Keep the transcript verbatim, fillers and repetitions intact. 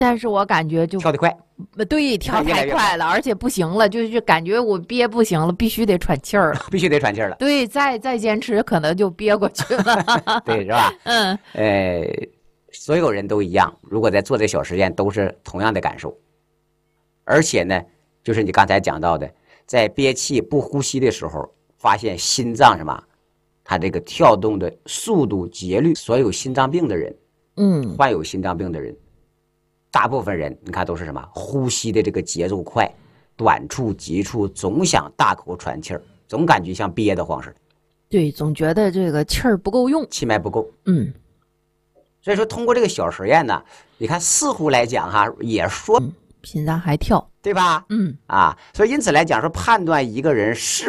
但是我感觉就跳得快， 对，跳太快了，而且不行了，就是感觉我憋不行了，必须得喘气儿了， 必须得喘气儿了。 对，再再坚持可能就憋过去了。 对，是吧？ 嗯， 呃，所有人都一样，如果在做这小实验，都是同样的感受。而且呢，就是你刚才讲到的，在憋气不呼吸的时候，发现心脏什么，它这个跳动的速度、节律，所有心脏病的人， 嗯， 患有心脏病的人，大部分人你看都是什么，呼吸的这个节奏快，短促、急促，总想大口喘气儿，总感觉像憋得慌似的。 对，总觉得这个气儿不够用， 气脉不够。 嗯， 所以说通过这个小实验呢，你看似乎来讲哈，也说、 嗯、心脏还跳， 对吧？ 嗯， 啊，所以因此来讲说，判断一个人是